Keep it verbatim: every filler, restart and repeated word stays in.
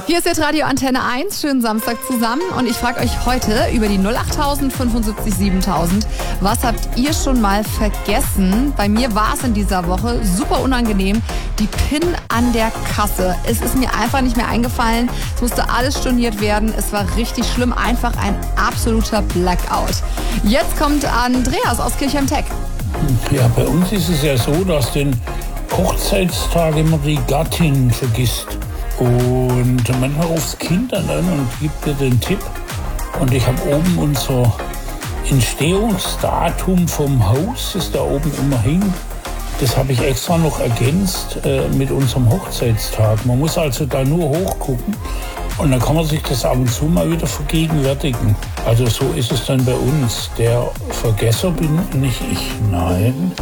Hier ist jetzt Radio Antenne eins, schönen Samstag zusammen und ich frage euch heute über die null acht fünf sieben siebentausend. Was habt ihr schon mal vergessen? Bei mir war es in dieser Woche super unangenehm, die PIN an der Kasse. Es ist mir einfach nicht mehr eingefallen, es musste alles storniert werden, es war richtig schlimm, einfach ein absoluter Blackout. Jetzt kommt Andreas aus Kirchheim-Teck. Ja, bei uns ist es ja so, dass den Hochzeitstag immer die Gattin vergisst. Und manchmal ruft das Kind dann an und gibt dir den Tipp. Und ich habe oben unser Entstehungsdatum vom Haus, ist da oben immerhin. Das habe ich extra noch ergänzt äh, mit unserem Hochzeitstag. Man muss also da nur hochgucken und dann kann man sich das ab und zu mal wieder vergegenwärtigen. Also so ist es dann bei uns. Der Vergesser bin nicht ich, nein.